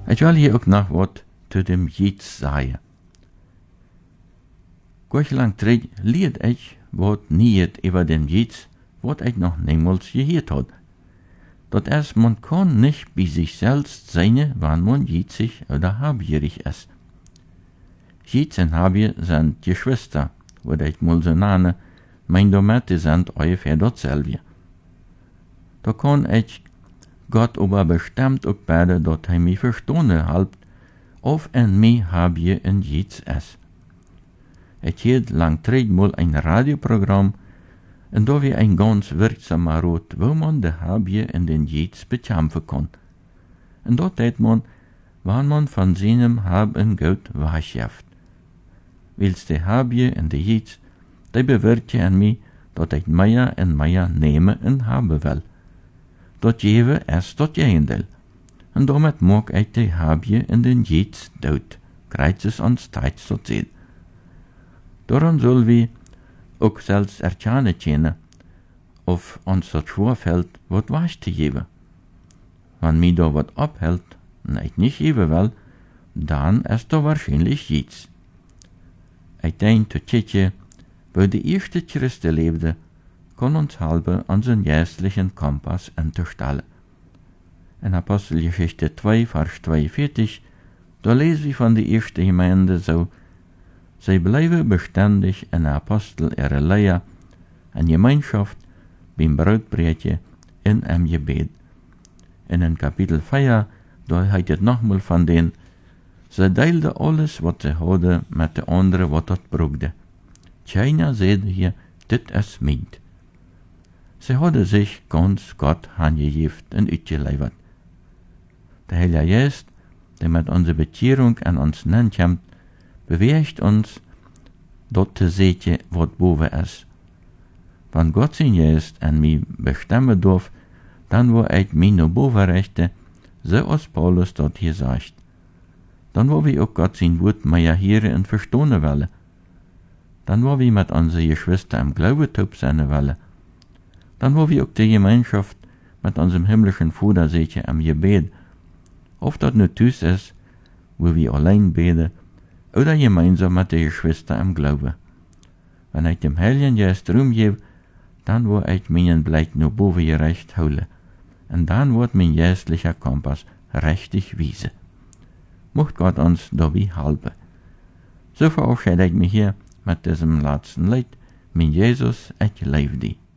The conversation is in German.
Ich will hier auch noch wat zu dem Jids sagen. Gleich lang terug liet ich wat niet über dem Jids, wat ich noch niemals gehört hat. Dat es, man kann nicht bei sich selbst sein, wann man jitzig oder habgierig ist. Jitz und Habgier sind Geschwister, würde ich mal so nennen, mein damit sind ungefähr dasselbe. Da kann ich Gott aber bestimmt auch beten, dass er mich verstanden hat, auf en mich Habgier und Jitz ist. Ich hielt lang mal ein Radioprogramm, und da wir ein ganz wirksamer Rot, wo man de Habgier in den Jitz bekämpfen kann. Und dort tät man, wann man von seinem Hab und Gut wachschafft. Wils de Habgier in de Jitz, die bewirkt an mich, dat ich mehr und mehr nehmen und haben will. Dat jewe es dat Gegendeel. Und damit mag ich de Habgier in den Jitz dood, kreuzes ans Tijd tot sehen. Darum soll wir auch selbst erkennen können, auf uns das schwerfällt, wat was zu geben. Wenn mir da wat abhält, und ich nicht geben will, dann ist da wahrscheinlich Jitz. Ich denke, Tschetje, wo die erste Christen lebte, kann uns halber unseren geistlichen Kompass unterstellen. In Apostelgeschichte 2, Vers 42, da lesen wir von der ersten Gemeinde so: Sie bleiben beständig in der Apostel ihrer Lehre, in Gemeinschaft, beim Brotbretje, in einem Gebet. In Kapitel 4, da heißt es nochmal von denen: Sie teilten alles, was sie hadden, mit den anderen, was das brauchte. Keiner sagte hier, das ist meint. Sie hadden sich ganz Gott hingegeben und ausgeliefert. Der Heilige Geist, der mit unserer Bekehrung an uns nankommt, bewegt uns, dort zu sehen, was boven ist. Wenn Gott sein Geist an mich bestimmen darf, dann wo ich meine Bovenrechte, so als Paulus dort hier sagt. Dann wo wir auch Gott sein Wort mehr hören und verstehen wollen. Dann wo wir mit unseren Geschwistern im Glauben taub sein wollen. Dann wo wir auch die Gemeinschaft mit unserem himmlischen Vater sehen am Gebet. Ob das nur Tüß ist, wo wir allein beten, oder gemeinsam mit den Geschwistern im Glauben. Wenn ich dem Heiligen Geist Raum gebe, dann wo ich meinen Blick nur boven gerecht holen. Und dann wird mein geistlicher Kompass richtig wiesen. Mocht Gott uns dabei helfen. So verabschiede ich mich hier mit diesem letzten Lied. Mein Jesus, ich liebe dich.